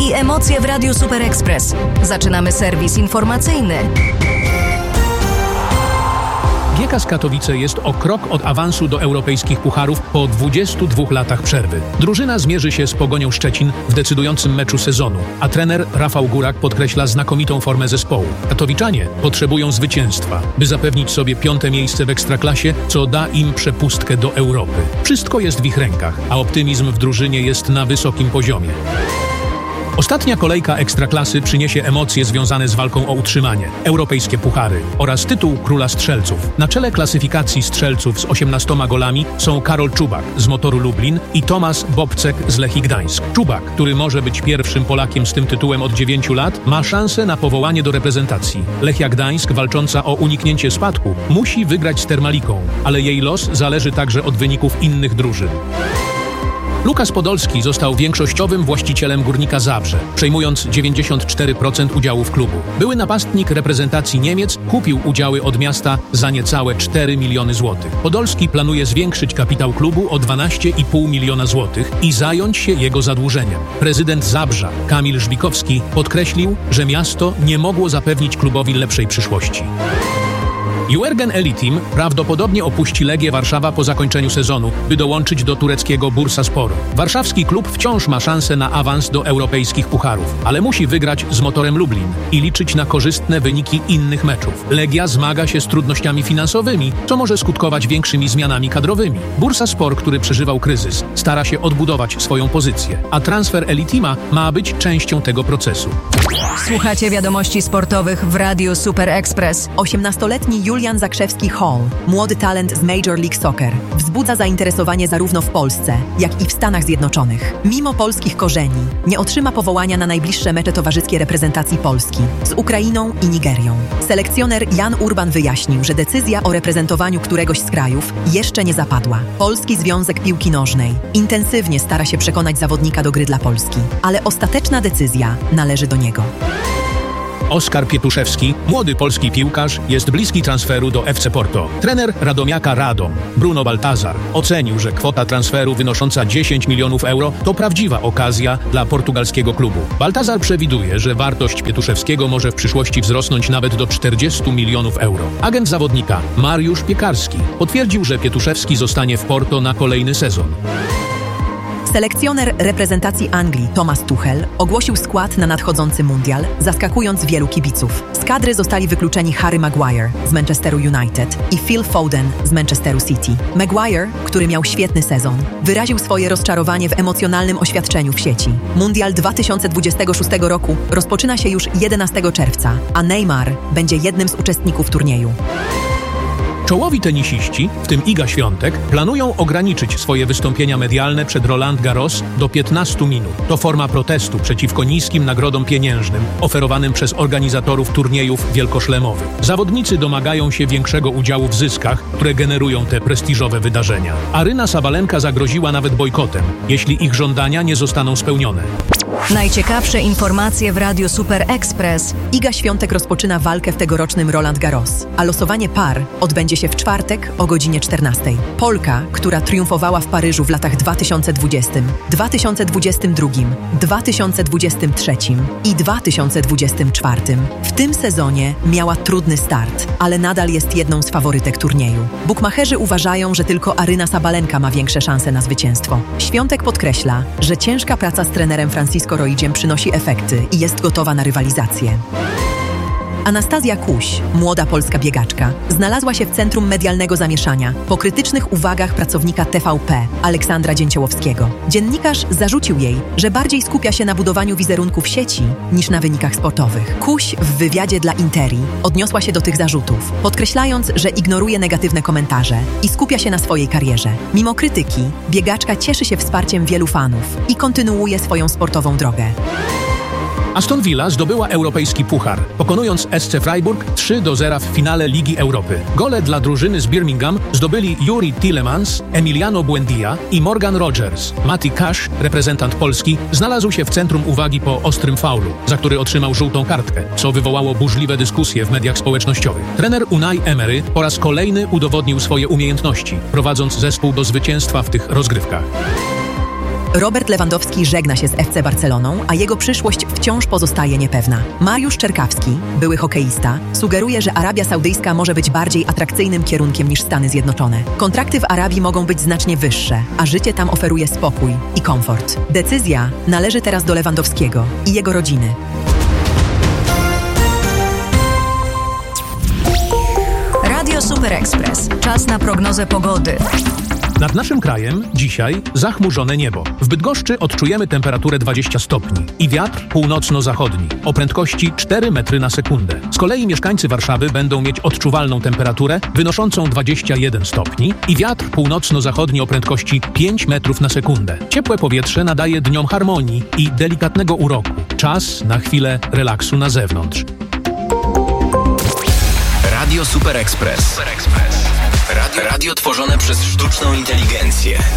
i emocje w Radiu Super Express. Zaczynamy serwis informacyjny. GKS Katowice jest o krok od awansu do europejskich pucharów po 22 latach przerwy. Drużyna zmierzy się z Pogonią Szczecin w decydującym meczu sezonu, a trener Rafał Górak podkreśla znakomitą formę zespołu. Katowiczanie potrzebują zwycięstwa, by zapewnić sobie 5. miejsce w Ekstraklasie, co da im przepustkę do Europy. Wszystko jest w ich rękach, a optymizm w drużynie jest na wysokim poziomie. Ostatnia kolejka Ekstraklasy przyniesie emocje związane z walką o utrzymanie, europejskie puchary oraz tytuł Króla Strzelców. Na czele klasyfikacji strzelców z 18 golami są Karol Czubak z Motoru Lublin i Tomasz Bobcek z Lechii Gdańsk. Czubak, który może być pierwszym Polakiem z tym tytułem od 9 lat, ma szansę na powołanie do reprezentacji. Lechia Gdańsk, walcząca o uniknięcie spadku, musi wygrać z Termaliką, ale jej los zależy także od wyników innych drużyn. Lukas Podolski został większościowym właścicielem Górnika Zabrze, przejmując 94% udziałów klubu. Były napastnik reprezentacji Niemiec kupił udziały od miasta za niecałe 4 miliony złotych. Podolski planuje zwiększyć kapitał klubu o 12,5 miliona złotych i zająć się jego zadłużeniem. Prezydent Zabrza, Kamil Żbikowski, podkreślił, że miasto nie mogło zapewnić klubowi lepszej przyszłości. Jurgen Elitim prawdopodobnie opuści Legię Warszawa po zakończeniu sezonu, by dołączyć do tureckiego Bursasporu. Warszawski klub wciąż ma szansę na awans do europejskich pucharów, ale musi wygrać z Motorem Lublin i liczyć na korzystne wyniki innych meczów. Legia zmaga się z trudnościami finansowymi, co może skutkować większymi zmianami kadrowymi. Bursaspor, który przeżywał kryzys, stara się odbudować swoją pozycję, a transfer Elitima ma być częścią tego procesu. Słuchacie wiadomości sportowych w Radiu Super Express. 18-letni Julian Zakrzewski-Hall, młody talent z Major League Soccer, wzbudza zainteresowanie zarówno w Polsce, jak i w Stanach Zjednoczonych. Mimo polskich korzeni, nie otrzyma powołania na najbliższe mecze towarzyskie reprezentacji Polski z Ukrainą i Nigerią. Selekcjoner Jan Urban wyjaśnił, że decyzja o reprezentowaniu któregoś z krajów jeszcze nie zapadła. Polski Związek Piłki Nożnej intensywnie stara się przekonać zawodnika do gry dla Polski, ale ostateczna decyzja należy do niego. Oskar Pietuszewski, młody polski piłkarz, jest bliski transferu do FC Porto. Trener Radomiaka Radom, Bruno Baltazar, ocenił, że kwota transferu wynosząca 10 milionów euro to prawdziwa okazja dla portugalskiego klubu. Baltazar przewiduje, że wartość Pietuszewskiego może w przyszłości wzrosnąć nawet do 40 milionów euro. Agent zawodnika Mariusz Piekarski potwierdził, że Pietuszewski zostanie w Porto na kolejny sezon. Selekcjoner reprezentacji Anglii Thomas Tuchel ogłosił skład na nadchodzący mundial, zaskakując wielu kibiców. Z kadry zostali wykluczeni Harry Maguire z Manchesteru United i Phil Foden z Manchesteru City. Maguire, który miał świetny sezon, wyraził swoje rozczarowanie w emocjonalnym oświadczeniu w sieci. Mundial 2026 roku rozpoczyna się już 11 czerwca, a Neymar będzie jednym z uczestników turnieju. Czołowi tenisiści, w tym Iga Świątek, planują ograniczyć swoje wystąpienia medialne przed Roland Garros do 15 minut. To forma protestu przeciwko niskim nagrodom pieniężnym oferowanym przez organizatorów turniejów wielkoszlemowych. Zawodnicy domagają się większego udziału w zyskach, które generują te prestiżowe wydarzenia. Aryna Sabalenka zagroziła nawet bojkotem, jeśli ich żądania nie zostaną spełnione. Najciekawsze informacje w Radiu Super Express. Iga Świątek rozpoczyna walkę w tegorocznym Roland Garros, a losowanie par odbędzie się w czwartek o godzinie 14. Polka, która triumfowała w Paryżu w latach 2020, 2022, 2023 i 2024, w tym sezonie miała trudny start, ale nadal jest jedną z faworytek turnieju. Bukmacherzy uważają, że tylko Aryna Sabalenka ma większe szanse na zwycięstwo. Świątek podkreśla, że ciężka praca z trenerem Francisco Roidziem przynosi efekty i jest gotowa na rywalizację. Anastazja Kuś, młoda polska biegaczka, znalazła się w centrum medialnego zamieszania po krytycznych uwagach pracownika TVP, Aleksandra Dzięciołowskiego. Dziennikarz zarzucił jej, że bardziej skupia się na budowaniu wizerunku w sieci niż na wynikach sportowych. Kuś w wywiadzie dla Interi odniosła się do tych zarzutów, podkreślając, że ignoruje negatywne komentarze i skupia się na swojej karierze. Mimo krytyki, biegaczka cieszy się wsparciem wielu fanów i kontynuuje swoją sportową drogę. Aston Villa zdobyła europejski puchar, pokonując SC Freiburg 3-0 w finale Ligi Europy. Gole dla drużyny z Birmingham zdobyli Yuri Tillemans, Emiliano Buendia i Morgan Rogers. Mati Cash, reprezentant Polski, znalazł się w centrum uwagi po ostrym faulu, za który otrzymał żółtą kartkę, co wywołało burzliwe dyskusje w mediach społecznościowych. Trener Unai Emery po raz kolejny udowodnił swoje umiejętności, prowadząc zespół do zwycięstwa w tych rozgrywkach. Robert Lewandowski żegna się z FC Barceloną, a jego przyszłość wciąż pozostaje niepewna. Mariusz Czerkawski, były hokeista, sugeruje, że Arabia Saudyjska może być bardziej atrakcyjnym kierunkiem niż Stany Zjednoczone. Kontrakty w Arabii mogą być znacznie wyższe, a życie tam oferuje spokój i komfort. Decyzja należy teraz do Lewandowskiego i jego rodziny. Radio Super Express. Czas na prognozę pogody. Nad naszym krajem dzisiaj zachmurzone niebo. W Bydgoszczy odczujemy temperaturę 20 stopni i wiatr północno-zachodni o prędkości 4 metry na sekundę. Z kolei mieszkańcy Warszawy będą mieć odczuwalną temperaturę wynoszącą 21 stopni i wiatr północno-zachodni o prędkości 5 metrów na sekundę. Ciepłe powietrze nadaje dniom harmonii i delikatnego uroku. Czas na chwilę relaksu na zewnątrz. Radio Super Express. Radio tworzone przez sztuczną inteligencję.